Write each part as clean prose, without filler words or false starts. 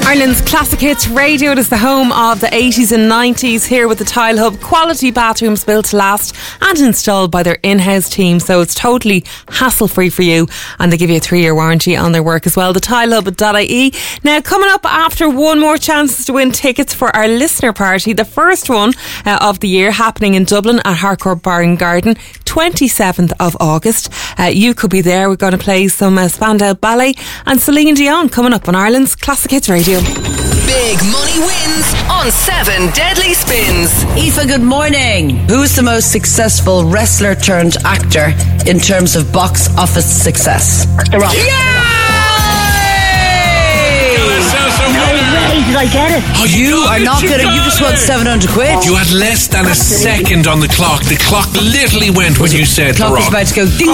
Ireland's Classic Hits Radio. It is the home of the 80s and 90s, here with the Tile Hub. Quality bathrooms built to last and installed by their in-house team, so it's totally hassle-free for you, and they give you a 3-year warranty on their work as well. The tilehub.ie. Now, coming up after one more chance to win tickets for our listener party, the first one of the year, happening in Dublin at Harcourt Bar and Garden, 27th of August. You could be there. We're going to play some Spandau Ballet and Celine Dion coming up on Ireland's Classic Hits Radio. Big money wins on 7 Deadly Spins. Aoife, good morning. Who's the most successful wrestler turned actor in terms of box office success? The Rock. Did I get it? Oh, you are not good. You just won 700 quid. You had less than a second on the clock. The clock literally went when you said The clock was about to go ding.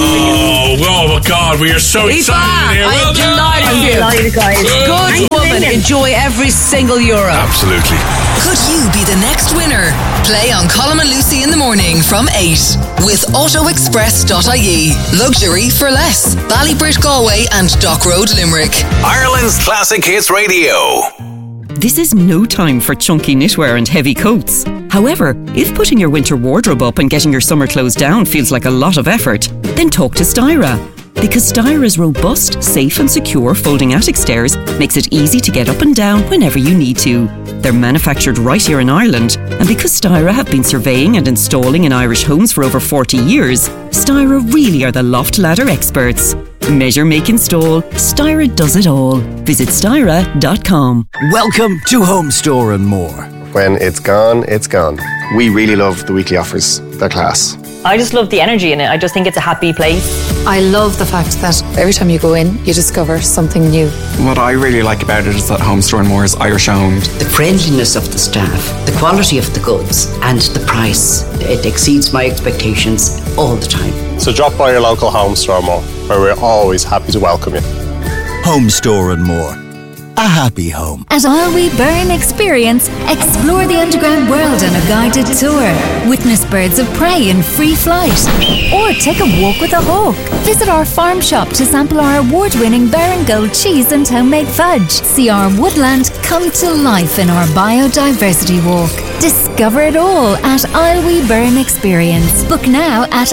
Oh my God, we are so excited here. I'm delighted, guys. Good woman. Enjoy every single euro. Absolutely. Could you be the next winner? Play on Colin and Lucy in the morning from 8 with AutoExpress.ie. Luxury for less. Ballybridge, Galway and Dock Road, Limerick. Ireland's Classic Hits Radio. This is no time for chunky knitwear and heavy coats. However, if putting your winter wardrobe up and getting your summer clothes down feels like a lot of effort, then talk to Styra. Because Styra's robust, safe and secure folding attic stairs makes it easy to get up and down whenever you need to. They're manufactured right here in Ireland, and because Styra have been surveying and installing in Irish homes for over 40 years, Styra really are the loft ladder experts. Measure, make, install. Styra does it all. Visit styra.com. Welcome to Home Store and More. When it's gone, it's gone. We really love the weekly offers. They're class. I just love the energy in it. I just think it's a happy place. I love the fact that every time you go in, you discover something new. What I really like about it is that Home Store and More is Irish owned. The friendliness of the staff, the quality of the goods, and the price. It exceeds my expectations all the time. So drop by your local Home Store and More, where we're always happy to welcome you. Home Store and More. A happy home. At Isle Burn Experience, explore the underground world on a guided tour. Witness birds of prey in free flight. Or take a walk with a hawk. Visit our farm shop to sample our award-winning Baron Gold cheese and homemade fudge. See our woodland come to life in our biodiversity walk. Discover it all at Isle Burn Experience. Book now at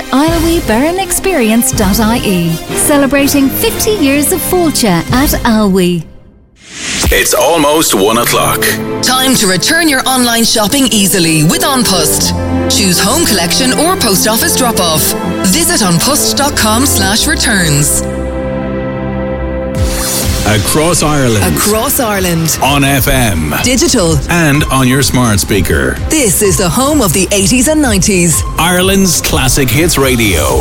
isleweburnexperience.ie. Celebrating 50 years of Fáilte at Alwe. It's almost 1 o'clock. Time to return your online shopping easily with OnPost. Choose home collection or post office drop-off. Visit onpost.com/returns. Across Ireland. Across Ireland. On FM. Digital. And on your smart speaker. This is the home of the 80s and 90s. Ireland's Classic Hits Radio.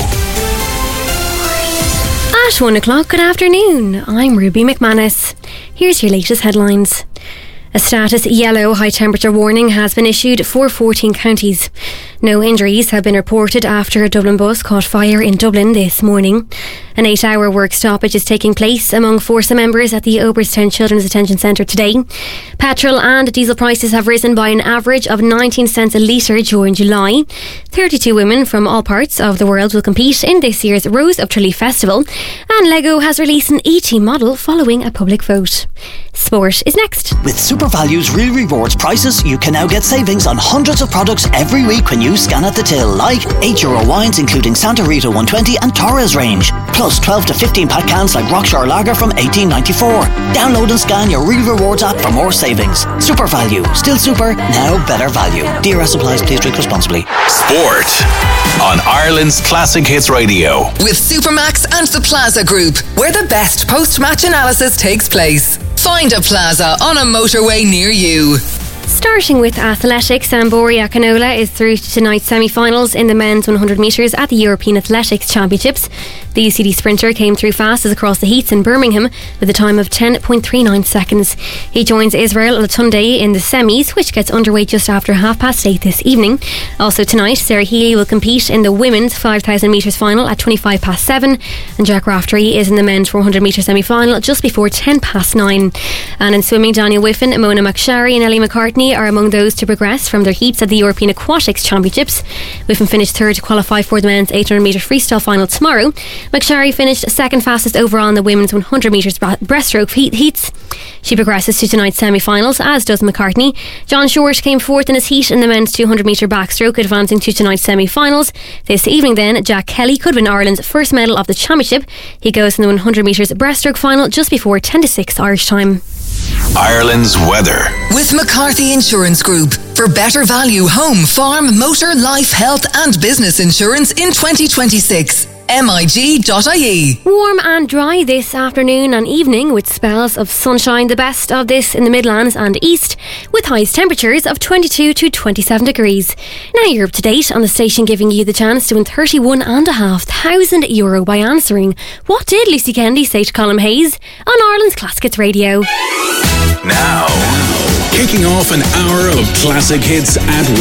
At 1 o'clock, good afternoon. I'm Ruby McManus. Here's your latest headlines. A status yellow high temperature warning has been issued for 14 counties. No injuries have been reported after a Dublin bus caught fire in Dublin this morning. An 8-hour work stoppage is taking place among Forsa members at the Oberstown Children's Detention Centre today. Petrol and diesel prices have risen by an average of 19 cents a litre during July. 32 women from all parts of the world will compete in this year's Rose of Tralee Festival. And Lego has released an ET model following a public vote. Sport is next. With Super Values Real Rewards prices, you can now get savings on hundreds of products every week when you scan at the till, like €8 wines including Santa Rita 120 and Torres range, plus 12 to 15 pack cans like Rockshore Lager from $18.94. Download and scan your Real Rewards app for more savings. Super Value, still super, now better value. DRS applies, please drink responsibly. Sport on Ireland's Classic Hits Radio. With Supermax and the Plaza Group, where the best post-match analysis takes place. Find a Plaza on a motorway near you. Starting with athletics, Amboria Canola is through to tonight's semi-finals in the men's 100 metres at the European Athletics Championships. The UCD sprinter came through fastest across the heats in Birmingham with a time of 10.39 seconds. He joins Israel Olatunde in the semis, which gets underway just after 8:30 this evening. Also tonight, Sarah Healy will compete in the women's 5,000 metres final at 7:25, and Jack Raftery is in the men's 400 metre semi-final just before 9:10. And in swimming, Daniel Whiffen, Mona McSharry and Ellie McCartney are among those to progress from their heats at the European Aquatics Championships. Whiffen finished third to qualify for the men's 800 metre freestyle final tomorrow. McSharry finished second fastest overall in the women's 100 metres breaststroke heats. She progresses to tonight's semi-finals, as does McCartney. John Short came fourth in his heat in the men's 200 metre backstroke, advancing to tonight's semi-finals. This evening then, Jack Kelly could win Ireland's first medal of the championship. He goes in the 100 metres breaststroke final just before 10 to 6 Irish time. Ireland's weather. With McCarthy Insurance Group. For better value home, farm, motor, life, health and business insurance in 2026. MIG.ie. Warm and dry this afternoon and evening with spells of sunshine. The best of this in the Midlands and East, with highest temperatures of 22 to 27 degrees. Now you're up to date on the station, giving you the chance to win €31,500 by answering what did Lucy Kennedy say to Colin Hayes on Ireland's Classic Hits Radio. Now, kicking off an hour of classic hits at